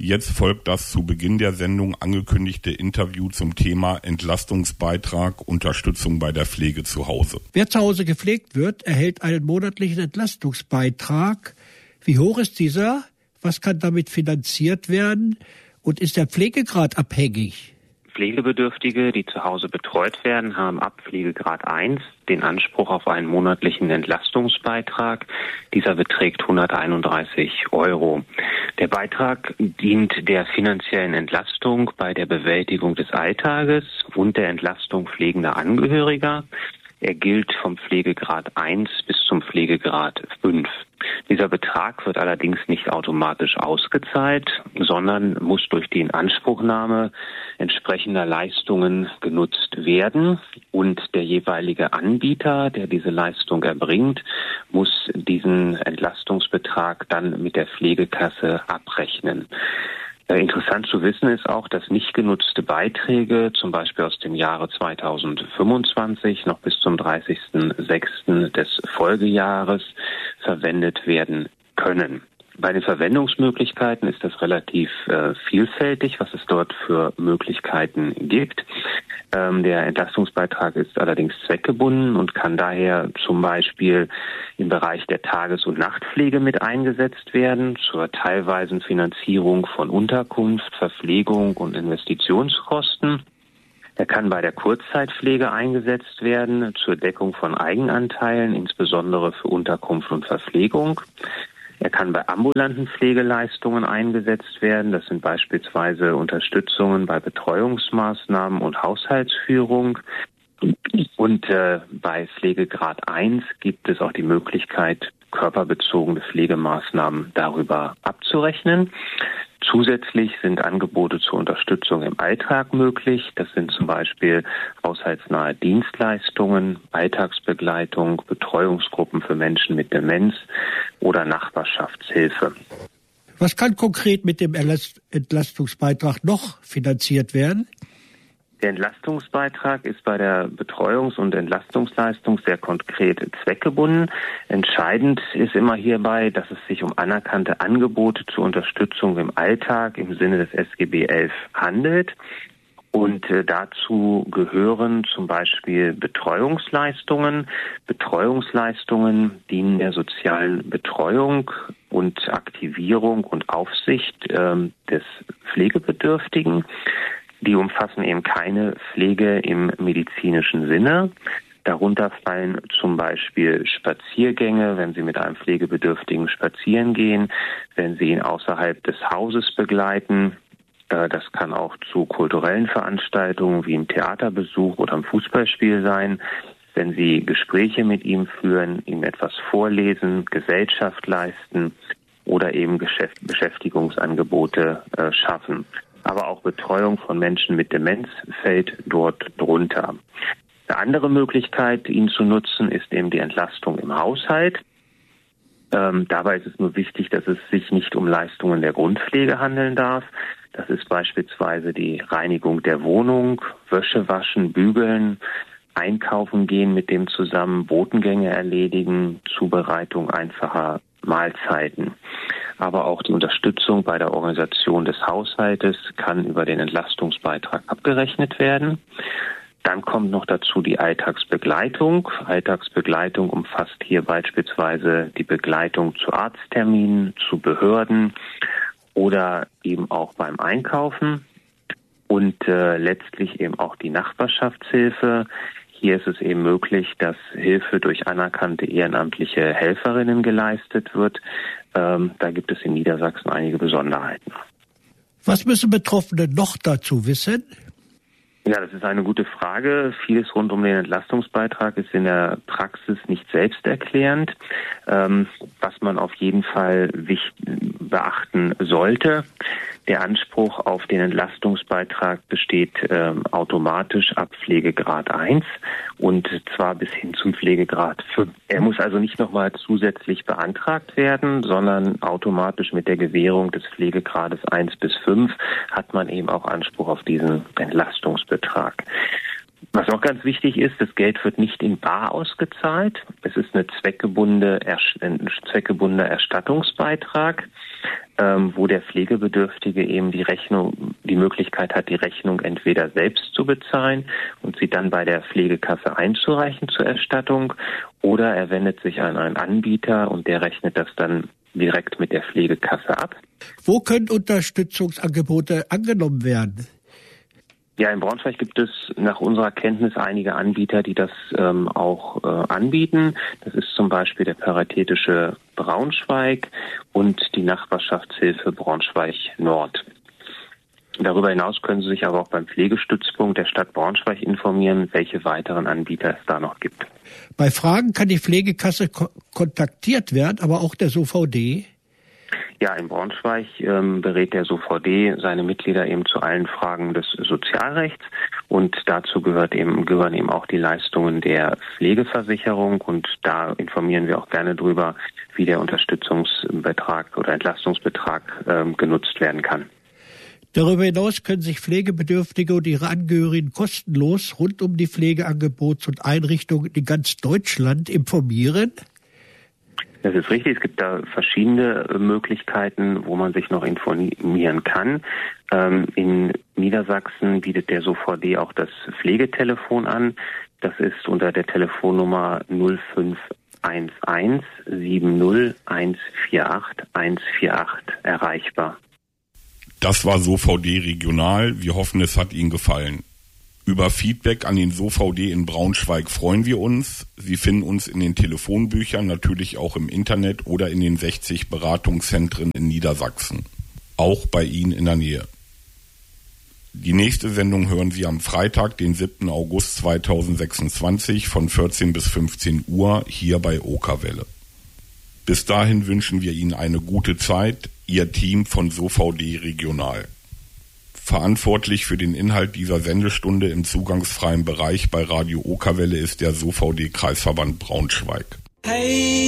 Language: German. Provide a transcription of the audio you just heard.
Jetzt folgt das zu Beginn der Sendung angekündigte Interview zum Thema Entlastungsbeitrag, Unterstützung bei der Pflege zu Hause. Wer zu Hause gepflegt wird, erhält einen monatlichen Entlastungsbeitrag. Wie hoch ist dieser? Was kann damit finanziert werden? Und ist der Pflegegrad abhängig? Pflegebedürftige, die zu Hause betreut werden, haben ab Pflegegrad 1 den Anspruch auf einen monatlichen Entlastungsbeitrag. Dieser beträgt 131 €. Der Beitrag dient der finanziellen Entlastung bei der Bewältigung des Alltages und der Entlastung pflegender Angehöriger. Er gilt vom Pflegegrad 1 bis zum Pflegegrad 5. Dieser Betrag wird allerdings nicht automatisch ausgezahlt, sondern muss durch die Inanspruchnahme entsprechender Leistungen genutzt werden. Und der jeweilige Anbieter, der diese Leistung erbringt, muss diesen Entlastungsbetrag dann mit der Pflegekasse abrechnen. Interessant zu wissen ist auch, dass nicht genutzte Beiträge, zum Beispiel aus dem Jahre 2025 noch bis zum 30.06. des Folgejahres, verwendet werden können. Bei den Verwendungsmöglichkeiten ist das relativ vielfältig, was es dort für Möglichkeiten gibt. Der Entlastungsbeitrag ist allerdings zweckgebunden und kann daher zum Beispiel im Bereich der Tages- und Nachtpflege mit eingesetzt werden, zur teilweisen Finanzierung von Unterkunft, Verpflegung und Investitionskosten. Er kann bei der Kurzzeitpflege eingesetzt werden, zur Deckung von Eigenanteilen, insbesondere für Unterkunft und Verpflegung. Er kann bei ambulanten Pflegeleistungen eingesetzt werden. Das sind beispielsweise Unterstützungen bei Betreuungsmaßnahmen und Haushaltsführung. Und bei Pflegegrad 1 gibt es auch die Möglichkeit, körperbezogene Pflegemaßnahmen darüber abzurechnen. Zusätzlich sind Angebote zur Unterstützung im Alltag möglich. Das sind zum Beispiel haushaltsnahe Dienstleistungen, Alltagsbegleitung, Betreuungsgruppen für Menschen mit Demenz oder Nachbarschaftshilfe. Was kann konkret mit dem Entlastungsbeitrag noch finanziert werden? Der Entlastungsbeitrag ist bei der Betreuungs- und Entlastungsleistung sehr konkret zweckgebunden. Entscheidend ist immer hierbei, dass es sich um anerkannte Angebote zur Unterstützung im Alltag im Sinne des SGB 11 handelt. Und dazu gehören zum Beispiel Betreuungsleistungen. Betreuungsleistungen dienen der sozialen Betreuung und Aktivierung und Aufsicht des Pflegebedürftigen. Die umfassen eben keine Pflege im medizinischen Sinne. Darunter fallen zum Beispiel Spaziergänge, wenn Sie mit einem Pflegebedürftigen spazieren gehen, wenn Sie ihn außerhalb des Hauses begleiten. Das kann auch zu kulturellen Veranstaltungen wie einem Theaterbesuch oder einem Fußballspiel sein. Wenn Sie Gespräche mit ihm führen, ihm etwas vorlesen, Gesellschaft leisten oder eben Beschäftigungsangebote schaffen. Aber auch Betreuung von Menschen mit Demenz fällt dort drunter. Eine andere Möglichkeit, ihn zu nutzen, ist eben die Entlastung im Haushalt. Dabei ist es nur wichtig, dass es sich nicht um Leistungen der Grundpflege handeln darf. Das ist beispielsweise die Reinigung der Wohnung, Wäsche waschen, bügeln, einkaufen gehen mit dem zusammen, Botengänge erledigen, Zubereitung einfacher Mahlzeiten. Aber auch die Unterstützung bei der Organisation des Haushaltes kann über den Entlastungsbeitrag abgerechnet werden. Dann kommt noch dazu die Alltagsbegleitung. Alltagsbegleitung umfasst hier beispielsweise die Begleitung zu Arztterminen, zu Behörden oder eben auch beim Einkaufen und letztlich eben auch die Nachbarschaftshilfe. Hier ist es eben möglich, dass Hilfe durch anerkannte ehrenamtliche Helferinnen geleistet wird. Da gibt es in Niedersachsen einige Besonderheiten. Was müssen Betroffene noch dazu wissen? Ja, das ist eine gute Frage. Vieles rund um den Entlastungsbeitrag ist in der Praxis nicht selbsterklärend. Was man auf jeden Fall beachten sollte: Der Anspruch auf den Entlastungsbeitrag besteht automatisch ab Pflegegrad 1 und zwar bis hin zum Pflegegrad 5. Er muss also nicht nochmal zusätzlich beantragt werden, sondern automatisch mit der Gewährung des Pflegegrades 1 bis 5 hat man eben auch Anspruch auf diesen Entlastungsbetrag. Was auch ganz wichtig ist, das Geld wird nicht in bar ausgezahlt. Es ist ein zweckgebundener Erstattungsbeitrag. wo der Pflegebedürftige eben die Möglichkeit hat, die Rechnung entweder selbst zu bezahlen und sie dann bei der Pflegekasse einzureichen zur Erstattung, oder er wendet sich an einen Anbieter und der rechnet das dann direkt mit der Pflegekasse ab. Wo können Unterstützungsangebote angenommen werden? Ja, in Braunschweig gibt es nach unserer Kenntnis einige Anbieter, die das auch anbieten. Das ist zum Beispiel der Paritätische Braunschweig und die Nachbarschaftshilfe Braunschweig Nord. Darüber hinaus können Sie sich aber auch beim Pflegestützpunkt der Stadt Braunschweig informieren, welche weiteren Anbieter es da noch gibt. Bei Fragen kann die Pflegekasse kontaktiert werden, aber auch der SOVD? Ja, in Braunschweig berät der SOVD seine Mitglieder eben zu allen Fragen des Sozialrechts und dazu gehören eben auch die Leistungen der Pflegeversicherung, und da informieren wir auch gerne drüber, wie der Unterstützungsbetrag oder Entlastungsbetrag genutzt werden kann. Darüber hinaus können sich Pflegebedürftige und ihre Angehörigen kostenlos rund um die Pflegeangebots- und Einrichtungen in ganz Deutschland informieren. Das ist richtig. Es gibt da verschiedene Möglichkeiten, wo man sich noch informieren kann. In Niedersachsen bietet der SOVD auch das Pflegetelefon an. Das ist unter der Telefonnummer 0511 70 148 148 erreichbar. Das war SOVD Regional. Wir hoffen, es hat Ihnen gefallen. Über Feedback an den SOVD in Braunschweig freuen wir uns. Sie finden uns in den Telefonbüchern, natürlich auch im Internet oder in den 60 Beratungszentren in Niedersachsen. Auch bei Ihnen in der Nähe. Die nächste Sendung hören Sie am Freitag, den 7. August 2026 von 14 bis 15 Uhr hier bei Okerwelle. Bis dahin wünschen wir Ihnen eine gute Zeit. Ihr Team von SOVD Regional. Verantwortlich für den Inhalt dieser Sendestunde im zugangsfreien Bereich bei Radio Okerwelle ist der SOVD Kreisverband Braunschweig. Hey.